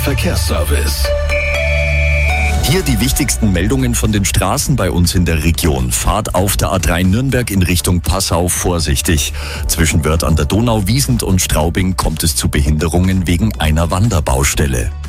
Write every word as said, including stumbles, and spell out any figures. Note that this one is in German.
Verkehrsservice. Hier die wichtigsten Meldungen von den Straßen bei uns in der Region. Fahrt auf der A drei Nürnberg in Richtung Passau vorsichtig. Zwischen Wörth an der Donau, Wiesent und Straubing kommt es zu Behinderungen wegen einer Wanderbaustelle.